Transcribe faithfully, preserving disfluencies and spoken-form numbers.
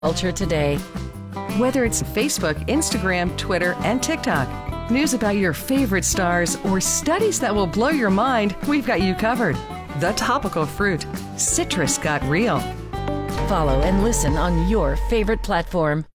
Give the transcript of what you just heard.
Culture today. Whether it's Facebook, Instagram, Twitter, and TikTok, news about your favorite stars, or studies that will blow your mind, we've got you covered. The Topical Fruit. Citrus got real. Follow and listen on your favorite platform.